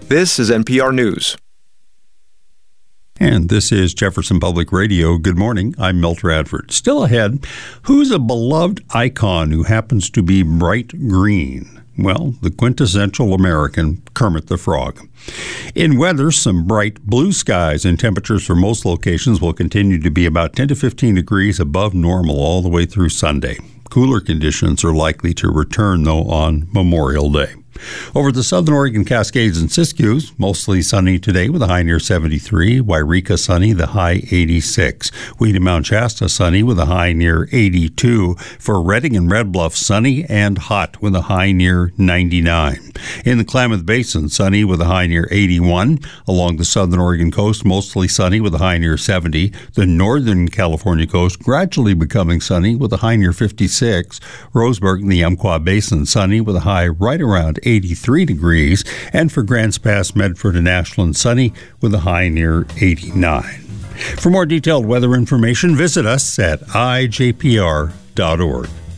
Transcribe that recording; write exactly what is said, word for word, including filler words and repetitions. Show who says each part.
Speaker 1: This is N P R News.
Speaker 2: And this is Jefferson Public Radio. Good morning. I'm Milt Radford. Still ahead, who's a beloved icon who happens to be bright green? Well, the quintessential American, Kermit the Frog. In weather, some bright blue skies, and temperatures for most locations will continue to be about ten to fifteen degrees above normal all the way through Sunday. Cooler conditions are likely to return, though, on Memorial Day. Over the southern Oregon Cascades and Siskiyous, mostly sunny today with a high near seventy-three. Wairika sunny, the high eighty-six. Weed Mount Shasta sunny with a high near eighty-two. For Redding and Red Bluff, sunny and hot with a high near ninety-nine. In the Klamath Basin, sunny with a high near eighty-one. Along the southern Oregon coast, mostly sunny with a high near seventy. The northern California coast gradually becoming sunny with a high near fifty-six. Roseburg and the Umpqua Basin, sunny with a high right around eighty-three degrees, and for Grants Pass, Medford, and Ashland, sunny with a high near eighty-nine. For more detailed weather information, visit us at I J P R dot org.